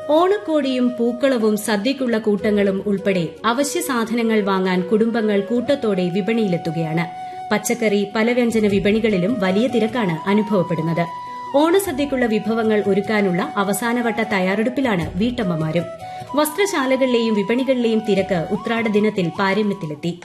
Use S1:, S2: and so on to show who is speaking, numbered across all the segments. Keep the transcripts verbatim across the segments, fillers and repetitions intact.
S1: ഓണക്കോടിയും പൂക്കളവും സദ്യയ്ക്കുള്ള കൂട്ടങ്ങളും ഉൾപ്പെടെ അവശ്യ സാധനങ്ങൾ വാങ്ങാൻ കുടുംബങ്ങൾ കൂട്ടത്തോടെ വിപണിയിലെത്തുകയാണ്. പച്ചക്കറി പലവ്യഞ്ജന വിപണികളിലും വലിയ തിരക്കാണ് അനുഭവപ്പെടുന്നത്. ഓണസദ്യയ്ക്കുള്ള വിഭവങ്ങൾ ഒരുക്കാനുള്ള അവസാനവട്ട തയ്യാറെടുപ്പിലാണ് വീട്ടമ്മമാരും. വസ്ത്രശാലകളിലെയും വിപണികളിലെയും തിരക്ക് ഉത്രാട ദിനത്തിൽ പാരമ്യത്തിലെത്തി.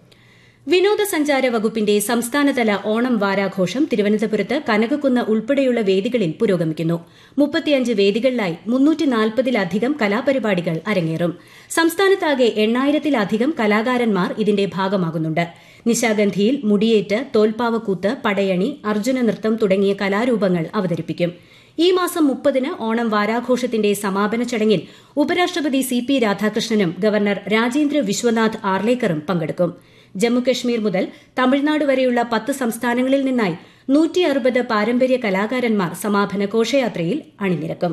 S1: വിനോദസഞ്ചാര വകുപ്പിന്റെ സംസ്ഥാനതല ഓണം വാരാഘോഷം തിരുവനന്തപുരത്ത് കനകക്കുന്ന് ഉൾപ്പെടെയുള്ള വേദികളിൽ പുരോഗമിക്കുന്നു. മുപ്പത്തിയഞ്ച് വേദികളിലായി മുന്നൂറ്റി നാൽപ്പതിലധികം കലാപരിപാടികൾ അരങ്ങേറും. സംസ്ഥാനത്താകെ എണ്ണായിരത്തിലധികം കലാകാരന്മാർ ഇതിന്റെ ഭാഗമാകുന്നുണ്ട്. നിശാഗന്ധിയിൽ മുടിയേറ്റ്, തോൽപ്പാവക്കൂത്ത്, പടയണി, അർജുന നൃത്തം തുടങ്ങിയ കലാരൂപങ്ങൾ അവതരിപ്പിക്കും. ഈ മാസം മുപ്പതിന് ഓണം വാരാഘോഷത്തിന്റെ സമാപന ചടങ്ങിൽ ഉപരാഷ്ട്രപതി C P രാധാകൃഷ്ണനും governor Rajendra Vishwanath ആർലേക്കറും പങ്കെടുക്കും. ജമ്മുകശ്മീർ മുതൽ തമിഴ്നാട് വരെയുള്ള പത്ത് സംസ്ഥാനങ്ങളിൽ നിന്നായി നൂറ്റി അറുപത് പാരമ്പര്യ കലാകാരന്മാർ സമാപന ഘോഷയാത്രയിൽ അണിനിരക്കും.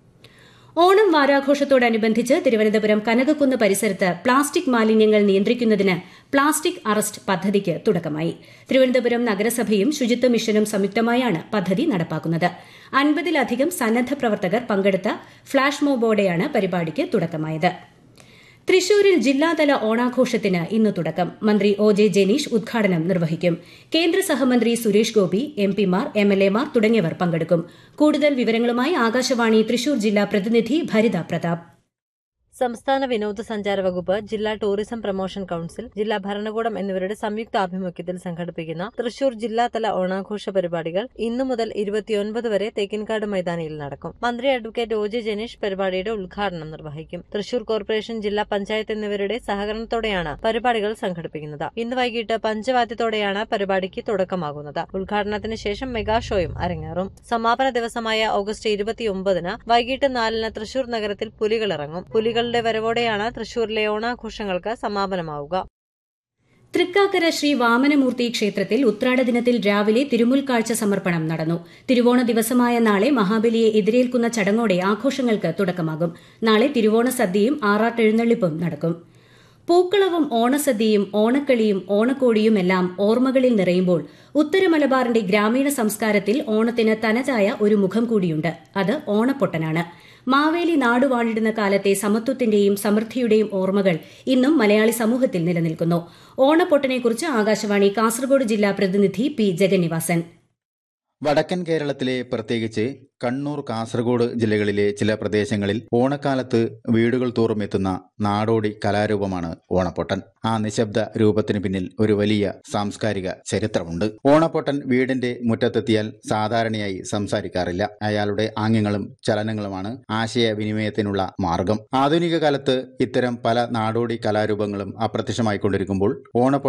S1: ഓണം വാരാഘോഷത്തോടനുബന്ധിച്ച് തിരുവനന്തപുരം കനകക്കുന്ന് പരിസരത്ത് പ്ലാസ്റ്റിക് മാലിന്യങ്ങൾ നിയന്ത്രിക്കുന്നതിന് പ്ലാസ്റ്റിക് അറസ്റ്റ് പദ്ധതിക്ക് തുടക്കമായി. തിരുവനന്തപുരം നഗരസഭയും ശുചിത്വ മിഷനും സംയുക്തമായാണ് പദ്ധതി നടപ്പാക്കുന്നത്. അൻപതിലധികം സന്നദ്ധ പ്രവർത്തകർ പങ്കെടുത്ത ഫ്ളാഷ് മോബോടെയാണ് പരിപാടിക്ക് തുടക്കമായത്. തൃശൂരിൽ ജില്ലാതല ഓണാഘോഷത്തിന് ഇന്ന് തുടക്കം. മന്ത്രി ഒ ജെ ജനീഷ് ഉദ്ഘാടനം നിർവഹിക്കും. കേന്ദ്ര സഹമന്ത്രി സുരേഷ് ഗോപി, എംപിമാർ, എംഎൽഎമാർ തുടങ്ങിയവർ പങ്കെടുക്കും. കൂടുതൽ വിവരങ്ങളുമായി ആകാശവാണി തൃശൂർ ജില്ലാ പ്രതിനിധി ഭരിത പ്രതാപ്.
S2: സംസ്ഥാന വിനോദസഞ്ചാര വകുപ്പ്, ജില്ലാ ടൂറിസം പ്രൊമോഷൻ കൌൺസിൽ, ജില്ലാ ഭരണകൂടം എന്നിവരുടെ സംയുക്ത ആഭിമുഖ്യത്തിൽ സംഘടിപ്പിക്കുന്ന തൃശൂർ ജില്ലാതല ഓണാഘോഷ പരിപാടികൾ ഇന്നു മുതൽ ഇരുപത്തിയൊൻപത് വരെ തേക്കിൻകാട് മൈതാനിയിൽ നടക്കും. മന്ത്രി അഡ്വക്കേറ്റ് ഒ ജെ ജനീഷ് പരിപാടിയുടെ ഉദ്ഘാടനം നിർവഹിക്കും. തൃശൂർ കോർപ്പറേഷൻ, ജില്ലാ പഞ്ചായത്ത് എന്നിവരുടെ സഹകരണത്തോടെയാണ് പരിപാടികൾ സംഘടിപ്പിക്കുന്നത്. ഇന്ന് വൈകിട്ട് പഞ്ചവാദ്യത്തോടെയാണ് പരിപാടിക്ക് തുടക്കമാകുന്നത്. ഉദ്ഘാടനത്തിന് ശേഷം മെഗാ ഷോയും അരങ്ങേറും. സമാപന ദിവസമായ ഓഗസ്റ്റ് ഇരുപത്തിയൊമ്പതിന് വൈകിട്ട് നാലിന് തൃശൂർ നഗരത്തിൽ പുലികളിറങ്ങും. പുലികൾ വരവോടെയാണ് തൃശൂരിലെ ഓണാഘോഷങ്ങൾക്ക് സമാപനമാവുക.
S1: തൃക്കാക്കര ശ്രീ വാമനമൂർത്തി ക്ഷേത്രത്തിൽ ഉത്രാട ദിനത്തിൽ രാവിലെ തിരുമുൽക്കാഴ്ച സമർപ്പണം നടന്നു. തിരുവോണ ദിവസമായ നാളെ മഹാബലിയെ എതിരേൽക്കുന്ന ചടങ്ങോടെ ആഘോഷങ്ങൾക്ക് തുടക്കമാകും. നാളെ തിരുവോണ സദ്യയും ആറാട്ടെഴുന്നള്ളിപ്പും നടക്കും. പൂക്കളവും ഓണസദ്യയും ഓണക്കളിയും ഓണക്കോടിയുമെല്ലാം ഓർമ്മകളിൽ നിറയുമ്പോൾ ഉത്തര മലബാറിന്റെ ഗ്രാമീണ സംസ്കാരത്തിൽ ഓണത്തിന് തനതായ ഒരു മുഖം കൂടിയുണ്ട്. അത് ഓണപ്പൊട്ടനാണ്. മാവേലി നാടുവാണിടുന്ന കാലത്തെ സമത്വത്തിന്റെയും സമൃദ്ധിയുടെയും ഓർമ്മകൾ ഇന്നും മലയാളി സമൂഹത്തിൽ നിലനിൽക്കുന്നു. ഓണപ്പൊട്ടനെക്കുറിച്ച് ആകാശവാണി കാസർഗോഡ് ജില്ലാ പ്രതിനിധി പി ജഗന്നിവാസൻ.
S3: വടക്കൻ കേരളത്തിലെ, പ്രത്യേകിച്ച് കണ്ണൂർ, കാസർഗോഡ് ജില്ലകളിലെ ചില പ്രദേശങ്ങളിൽ ഓണക്കാലത്ത് വീടുകൾ തോറും എത്തുന്ന നാടോടി കലാരൂപമാണ് ഓണപ്പൊട്ടൻ. ആ നിശബ്ദ രൂപത്തിന് പിന്നിൽ ഒരു വലിയ സാംസ്കാരിക ചരിത്രമുണ്ട്. ഓണപ്പൊട്ടൻ വീടിന്റെ മുറ്റത്തെത്തിയാൽ സാധാരണയായി സംസാരിക്കാറില്ല. അയാളുടെ ആംഗ്യങ്ങളും ചലനങ്ങളുമാണ് ആശയവിനിമയത്തിനുള്ള മാർഗം. ആധുനിക കാലത്ത് ഇത്തരം പല നാടോടി കലാരൂപങ്ങളും അപ്രത്യക്ഷമായിക്കൊണ്ടിരിക്കുമ്പോൾ ഓണപ്പൊട്ടൻ